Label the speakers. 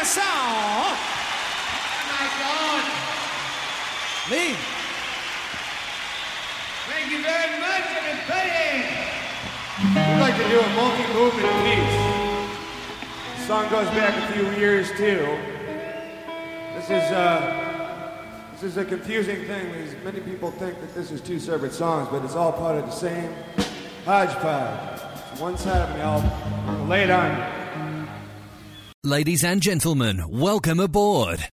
Speaker 1: song.
Speaker 2: Oh my God.
Speaker 1: Me.
Speaker 2: Thank you very much, everybody.
Speaker 3: We'd like to do a multi-movement piece. The song goes back a few years too. This is a confusing thing because many people think that this is two separate songs, but it's all part of the same hodgepodge. It's one side of the album. I'm gonna lay it on you.
Speaker 4: Ladies and gentlemen, welcome aboard.